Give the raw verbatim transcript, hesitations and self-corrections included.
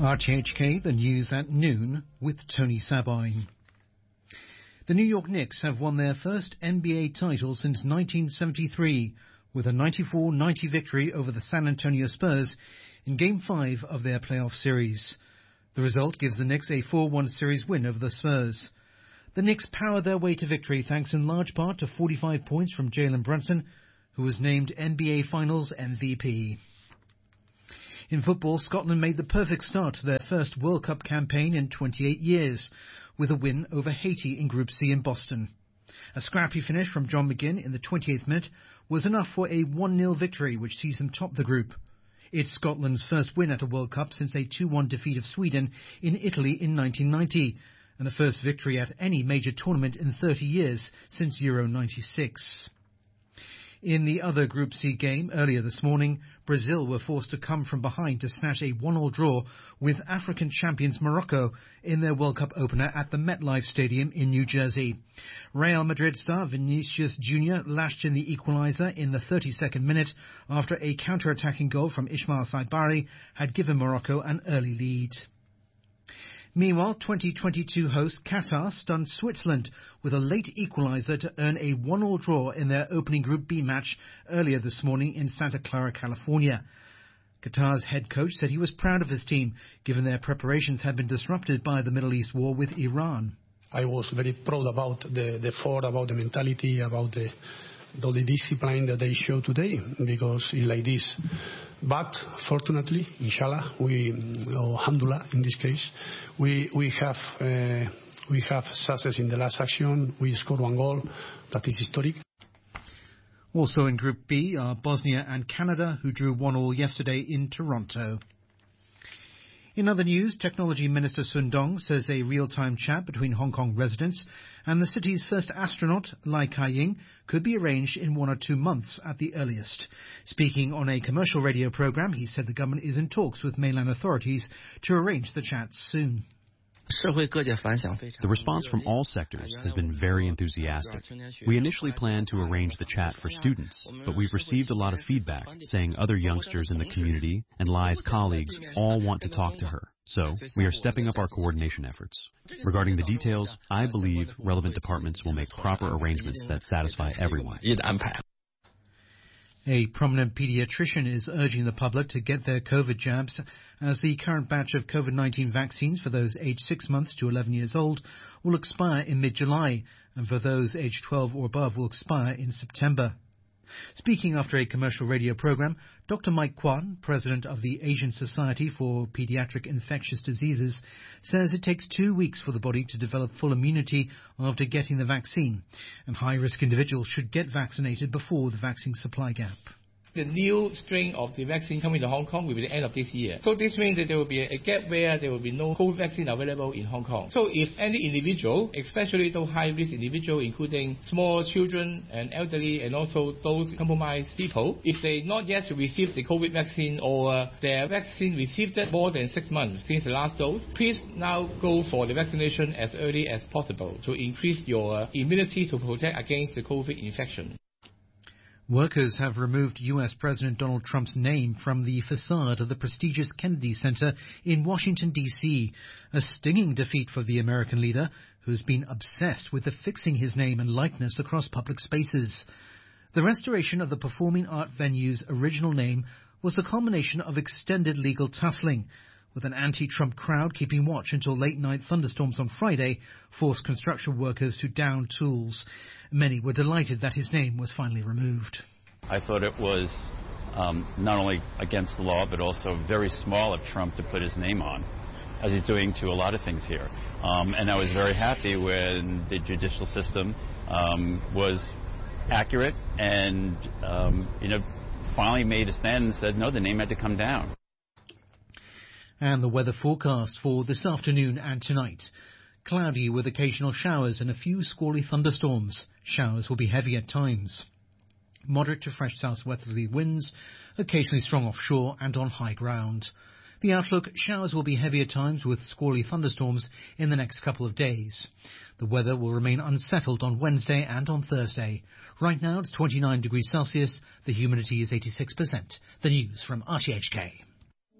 R T H K, the news at noon with Tony Sabine. The New York Knicks have won their first N B A title since nineteen seventy-three with a ninety-four ninety victory over the San Antonio Spurs in Game five of their playoff series. The result gives the Knicks a four one series win over the Spurs. The Knicks powered their way to victory thanks in large part to forty-five points from Jalen Brunson, who was named N B A Finals M V P. In football, Scotland made the perfect start to their first World Cup campaign in twenty-eight years, with a win over Haiti in Group C in Boston. A scrappy finish from John McGinn in the twenty-eighth minute was enough for a one nil victory, which sees them top the group. It's Scotland's first win at a World Cup since a two one defeat of Sweden in Italy in nineteen ninety, and a first victory at any major tournament in thirty years since Euro ninety-six. In the other Group C game earlier this morning, Brazil were forced to come from behind to snatch a one all draw with African champions Morocco in their World Cup opener at the MetLife Stadium in New Jersey. Real Madrid star Vinicius Junior lashed in the equaliser in the thirty-second minute after a counter-attacking goal from Ismail Saibari had given Morocco an early lead. Meanwhile, twenty twenty-two host Qatar stunned Switzerland with a late equaliser to earn a one all draw in their opening Group B match earlier this morning in Santa Clara, California. Qatar's head coach said he was proud of his team, given their preparations had been disrupted by the Middle East war with Iran. I was very proud about the, the effort, about the mentality, about the, the discipline that they show today, because it's like this. But fortunately, inshallah, we, or alhamdulillah in this case, we we have uh, we have success in the last action. We scored one goal that is historic. Also in Group B are Bosnia and Canada, who drew one all yesterday in Toronto. In other news, Technology Minister Sun Dong says a real-time chat between Hong Kong residents and the city's first astronaut, Lai Kai-ying, could be arranged in one or two months at the earliest. Speaking on a commercial radio program, he said the government is in talks with mainland authorities to arrange the chat soon. The response from all sectors has been very enthusiastic. We initially planned to arrange the chat for students, but we've received a lot of feedback saying other youngsters in the community and Lai's colleagues all want to talk to her. So we are stepping up our coordination efforts. Regarding the details, I believe relevant departments will make proper arrangements that satisfy everyone. A prominent pediatrician is urging the public to get their COVID jabs, as the current batch of COVID nineteen vaccines for those aged six months to eleven years old will expire in mid-July, and for those aged twelve or above will expire in September. Speaking after a commercial radio program, Doctor Mike Kwan, president of the Asian Society for Pediatric Infectious Diseases, says it takes two weeks for the body to develop full immunity after getting the vaccine, and high-risk individuals should get vaccinated before the vaccine supply gap. The new strain of the vaccine coming to Hong Kong will be the end of this year. So this means that there will be a gap where there will be no COVID vaccine available in Hong Kong. So if any individual, especially those high-risk individuals, including small children and elderly and also those compromised people, if they not yet received the COVID vaccine or their vaccine received more than six months since the last dose, please now go for the vaccination as early as possible to increase your immunity to protect against the COVID infection. Workers have removed U S President Donald Trump's name from the facade of the prestigious Kennedy Center in Washington, D C, a stinging defeat for the American leader, who's been obsessed with affixing his name and likeness across public spaces. The restoration of the performing art venue's original name was a culmination of extended legal tussling, with an anti-Trump crowd keeping watch until late-night thunderstorms on Friday forced construction workers to down tools. Many were delighted that his name was finally removed. I thought it was um, not only against the law, but also very small of Trump to put his name on, as he's doing to a lot of things here. Um, and I was very happy when the judicial system um, was accurate and, um, you know, finally made a stand and said, no, the name had to come down. And the weather forecast for this afternoon and tonight. Cloudy with occasional showers and a few squally thunderstorms. Showers will be heavy at times. Moderate to fresh southwesterly winds, occasionally strong offshore and on high ground. The outlook, showers will be heavy at times with squally thunderstorms in the next couple of days. The weather will remain unsettled on Wednesday and on Thursday. Right now it's twenty-nine degrees Celsius. The humidity is eighty-six percent. The news from R T H K.